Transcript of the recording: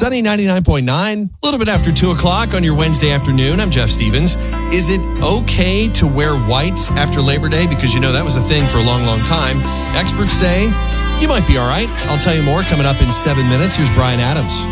Sunny 99.9, a little bit after 2 o'clock on your Wednesday afternoon. I'm Jeff Stevens. Is it okay to wear white after Labor Day? Because, that was a thing for a long, long time. Experts say you might be all right. I'll tell you more coming up in 7 minutes. Here's Brian Adams.